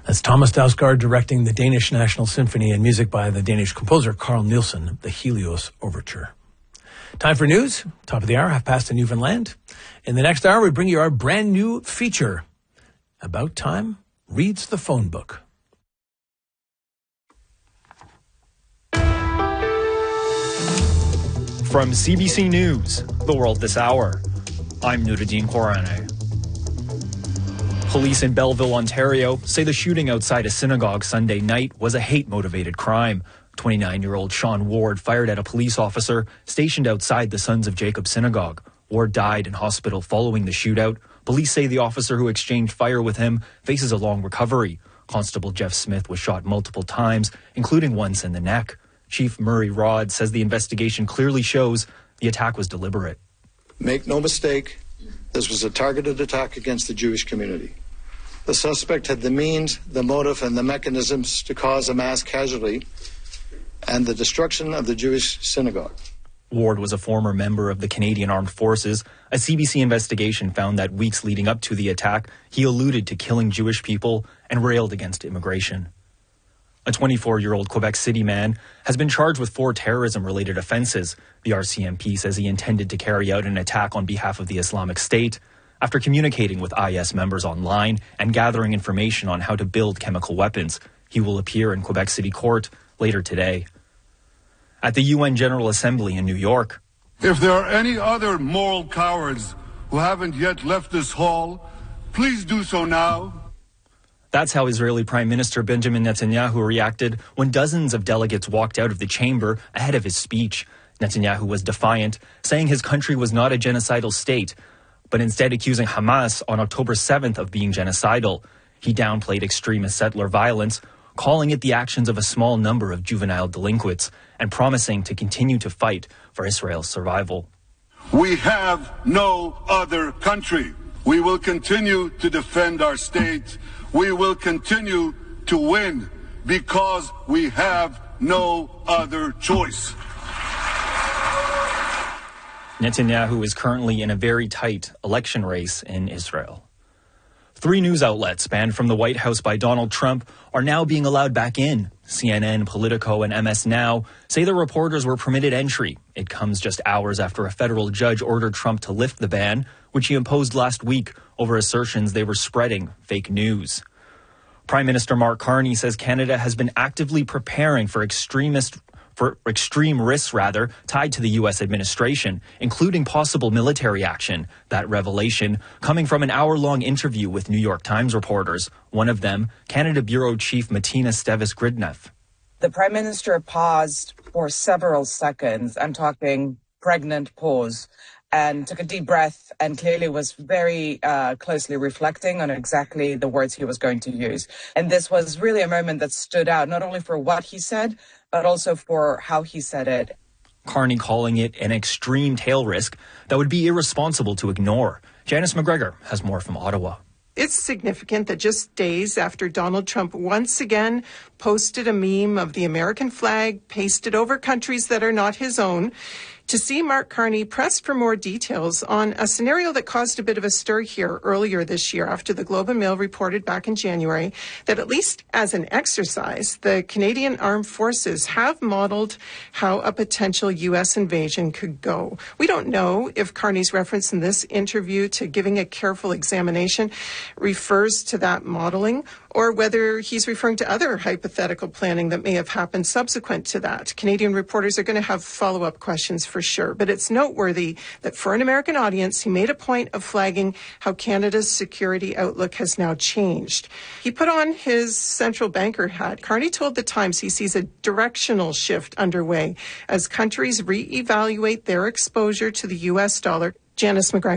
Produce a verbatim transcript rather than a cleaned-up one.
That's Thomas Dausgaard directing the Danish National Symphony and music by the Danish composer Carl Nielsen, the Helios Overture. Time for news. Top of the hour, half past in Newfoundland. In the next hour, we bring you our brand new feature. About Time reads the phone book. From C B C News, The World This Hour, I'm Nuruddin Khorane. Police in Belleville, Ontario, say the shooting outside a synagogue Sunday night was a hate-motivated crime. twenty-nine-year-old Sean Ward fired at a police officer stationed outside the Sons of Jacob synagogue. Ward died in hospital following the shootout. Police say the officer who exchanged fire with him faces a long recovery. Constable Jeff Smith was shot multiple times, including once in the neck. Chief Murray Rod says the investigation clearly shows the attack was deliberate. Make no mistake, this was a targeted attack against the Jewish community. The suspect had the means, the motive, and the mechanisms to cause a mass casualty and the destruction of the Jewish synagogue. Ward was a former member of the Canadian Armed Forces. A C B C investigation found that weeks leading up to the attack, he alluded to killing Jewish people and railed against immigration. A twenty-four-year-old Quebec City man has been charged with four terrorism-related offenses. The R C M P says he intended to carry out an attack on behalf of the Islamic State after communicating with I S members online and gathering information on how to build chemical weapons. He will appear in Quebec City Court later today. At the U N General Assembly in New York, if there are any other moral cowards who haven't yet left this hall, please do so now. That's how Israeli Prime Minister Benjamin Netanyahu reacted when dozens of delegates walked out of the chamber ahead of his speech. Netanyahu was defiant, saying his country was not a genocidal state, but instead accusing Hamas on October seventh of being genocidal. He downplayed extremist settler violence, calling it the actions of a small number of juvenile delinquents, and promising to continue to fight for Israel's survival. We have no other country. We will continue to defend our state. We will continue to win because we have no other choice. Netanyahu is currently in a very tight election race in Israel. Three news outlets banned from the White House by Donald Trump are now being allowed back in. C N N, Politico, and M S Now say the reporters were permitted entry. It comes just hours after a federal judge ordered Trump to lift the ban, which he imposed last week over assertions they were spreading fake news. Prime Minister Mark Carney says Canada has been actively preparing for extremist for extreme risks, rather, tied to the U S administration, including possible military action. That revelation coming from an hour-long interview with New York Times reporters, one of them, Canada Bureau Chief Matina Stevis-Gridneff. The Prime Minister paused for several seconds, I'm talking pregnant pause, and took a deep breath and clearly was very uh, closely reflecting on exactly the words he was going to use. And this was really a moment that stood out, not only for what he said, but also for how he said it. Carney calling it an extreme tail risk that would be irresponsible to ignore. Janice McGregor has more from Ottawa. It's significant that just days after Donald Trump once again posted a meme of the American flag pasted over countries that are not his own, to see Mark Carney press for more details on a scenario that caused a bit of a stir here earlier this year after the Globe and Mail reported back in January that at least as an exercise, the Canadian Armed Forces have modeled how a potential U S invasion could go. We don't know if Carney's reference in this interview to giving a careful examination refers to that modeling or whether he's referring to other hypothetical planning that may have happened subsequent to that. Canadian reporters are going to have follow-up questions for sure, but it's noteworthy that for an American audience, he made a point of flagging how Canada's security outlook has now changed. He put on his central banker hat. Carney told The Times he sees a directional shift underway as countries reevaluate their exposure to the U S dollar. Janice McGregor.